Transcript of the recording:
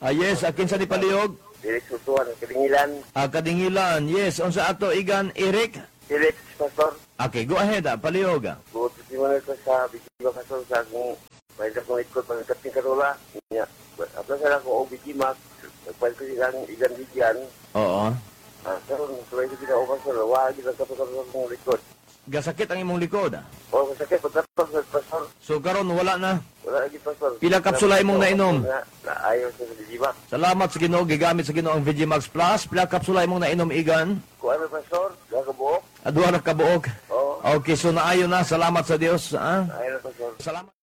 Yes, akin sa ni Paliog. Direk Sutuan, Kadingilan. Kadingilan, yes. Unsa ato igan, Eric? Direk, Pastor. Okay, go ahead, Paliog. Buot si mo ko sa Bikima, Pastor, sa akong pwede akong ikot, pagkating karula. Apla sa ako, Bikima, pwede ko silang igan bigyan. Oo. Pero, pwede ko silang, Pastor, wag ilang kapatid akong likod. Gasakit ang imong likod. O, masakit, Pastor. So karon wala na. Wala lagi, Pastor. Pila kapsula imong nainom? Ayaw sa Bikima. Salamat sa Ginoo, gigamit sa Ginoo ang Vegimax Plus. Pila kapsula imong nainom igan? Kung ano, Pastor, nakabuok. Duha na kabuok. Oo. Okay, so naayo na. Salamat sa Dios. Ayaw na, Pastor. Salamat.